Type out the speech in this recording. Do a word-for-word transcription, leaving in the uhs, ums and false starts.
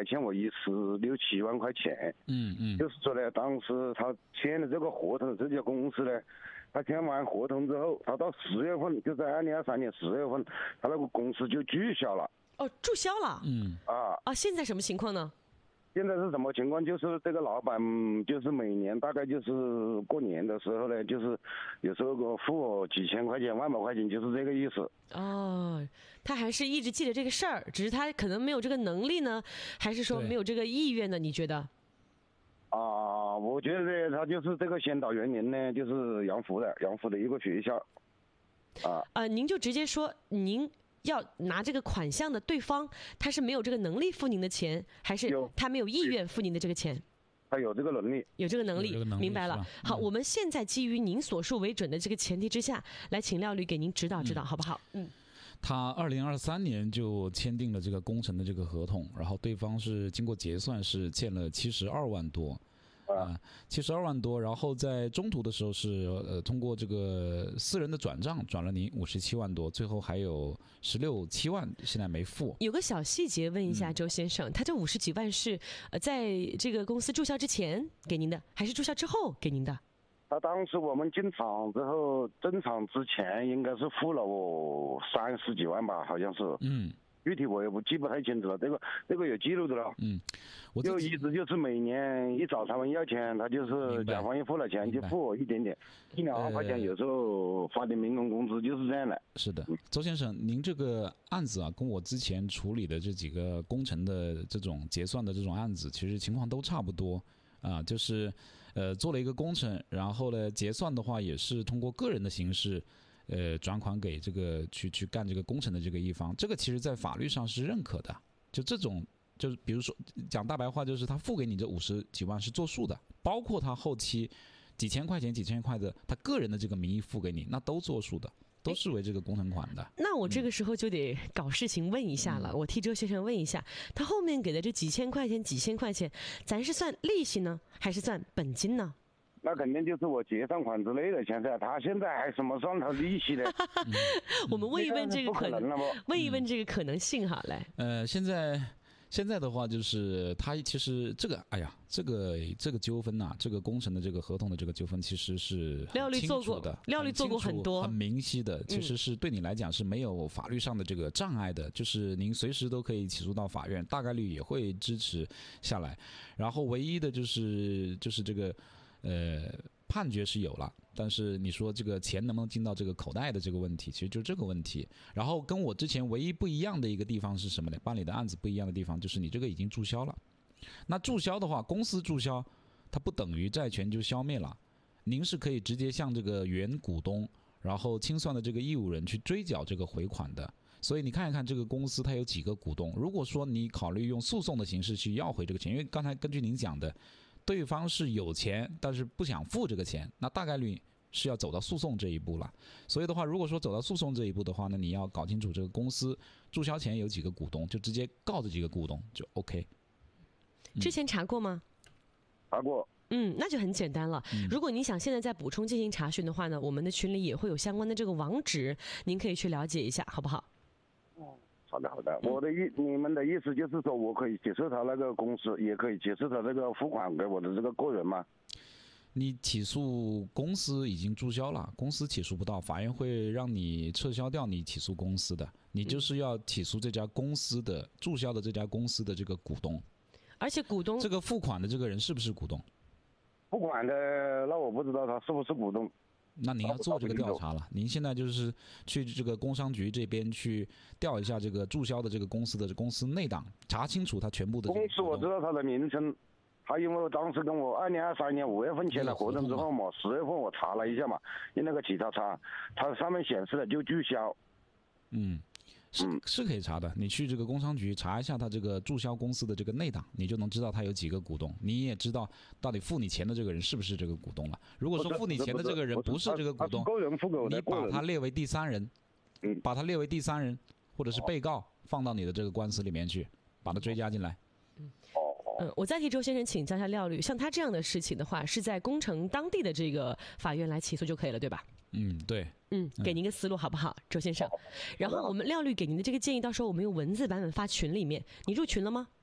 还欠我一十六七万块钱。 嗯嗯， 就是说呢，当时他签了这个合同，这家公司呢，他签完合同之后，他到十月份，就在二零二三年十月份，他那个公司就注销了。 哦，注销了。 嗯啊啊，现在什么情况呢？ 现在是什么情况？就是这个老板，就是每年大概就是过年的时候呢，就是有时候给我付我几千块钱、万把块钱，就是这个意思。 哦，他还是一直记着这个事儿，只是他可能没有这个能力呢，还是说没有这个意愿呢？你觉得？ 啊，我觉得他就是这个先导园林呢，就是杨湖的杨湖的一个学校。啊， 呃，您就直接说您要拿这个款项的对方，他是没有这个能力付您的钱，还是他没有意愿付您的这个钱？ 他有这个能力， 有这个能力， 能力明白了。 嗯、 好，我们现在基于您所述为准的这个前提之下，来请廖律给您指导指导，嗯、好不好？嗯。 他二零二三年就签订了这个工程的这个合同，然后对方是经过结算是欠了七十二万多。啊，七十二万多，然后在中途的时候是呃通过这个私人的转账转了您五十七万多，最后还有十六七万现在没付。 有个小细节问一下周先生，嗯、他这五十几万是呃在这个公司注销之前给您的，还是注销之后给您的？ 他当时我们进厂之后，正厂之前应该是付了我三十几万吧，好像是。嗯。具体我也不记不太清楚了，这个这个有记录的了。嗯，我就一直就是每年一找他们要钱，他就是甲方一付了钱就付我一点点，一两万块钱，有时候发点民工工资就是这样的。 是的，周先生，您这个案子啊，跟我之前处理的这几个工程的这种结算的这种案子，其实情况都差不多。啊，就是，呃，做了一个工程，然后呢，结算的话也是通过个人的形式。呃，转款给这个去去干这个工程的这个一方，这个其实在法律上是认可的。就这种，就是比如说讲大白话，就是他付给你这五十几万是作数的，包括他后期几千块钱、几千块的他个人的这个名义付给你，那都作数的，都视为这个工程款的。 那我这个时候就得搞事情问一下了，嗯、我替周先生问一下，他后面给的这几千块钱、几千块钱，咱是算利息呢，还是算本金呢？ 那肯定就是我结算款之类的钱噻，他现在还什么算他利息呢？ 嗯、我们问一问这个可能， 能问一问这个可能性哈，来。 呃，现在现在的话就是他其实这个，哎呀，这个这个纠纷呐、啊，这个工程的这个合同的这个纠纷其实是廖律做过的，廖律做过很多， 很明晰的，其实是对你来讲是没有法律上的这个障碍的，嗯、就是您随时都可以起诉到法院，大概率也会支持下来。然后唯一的就是就是这个。呃，判决是有了，但是你说这个钱能不能进到这个口袋的这个问题，其实就是这个问题。然后跟我之前唯一不一样的一个地方是什么呢？办理的案子不一样的地方就是你这个已经注销了。那注销的话，公司注销，它不等于债权就消灭了。您是可以直接向这个原股东，然后清算的这个义务人去追缴这个回款的。所以你看一看这个公司它有几个股东。如果说你考虑用诉讼的形式去要回这个钱，因为刚才根据您讲的。对方是有钱，但是不想付这个钱，那大概率是要走到诉讼这一步了。所以的话，如果说走到诉讼这一步的话呢，你要搞清楚这个公司注销前有几个股东，就直接告这几个股东就 OK。 嗯、之前查过吗？ 查过。 嗯，那就很简单了。 嗯、 如果你想现在再补充进行查询的话呢，我们的群里也会有相关的这个网址，您可以去了解一下，好不好？ 哦。好的好的，我的意你们的意思就是说我可以起诉他那个公司，也可以起诉他这个付款给我的这个个人吗？ 你起诉公司已经注销了，公司起诉不到，法院会让你撤销掉你起诉公司的，你就是要起诉这家公司的注销的这家公司的这个股东， 而且股东这个付款的这个人是不是股东？ 付款的那我不知道他是不是股东。 那您要做这个调查了，您现在就是去这个工商局这边去调一下这个注销的这个公司的公司内档，查清楚他全部的公司。我知道他的名称，他因为当时跟我二零二三年五月份签了合同之后嘛，十月份我查了一下嘛，用那个企查查，它上面显示的就注销。 嗯。是是可以查的，你去这个工商局查一下他这个注销公司的这个内档，你就能知道他有几个股东，你也知道到底付你钱的这个人是不是这个股东了。如果说付你钱的这个人不是这个股东，你把他列为第三人，把他列为第三人或者是被告，放到你的这个官司里面去，把他追加进来。 嗯，嗯，我再替周先生请教一下廖律，像他这样的事情的话，是在工程当地的这个法院来起诉就可以了，对吧？ 嗯，对。 嗯，给您个思路好不好，周先生？然后我们廖律给您的这个建议，到时候我们用文字版本发群里面，你入群了吗？